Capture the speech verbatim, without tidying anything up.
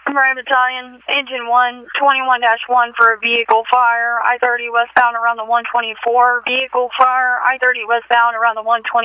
Marine Battalion, Engine one, twenty-one dash one for a vehicle fire, I thirty westbound around the one twenty-four, vehicle fire, I thirty westbound around the one twenty.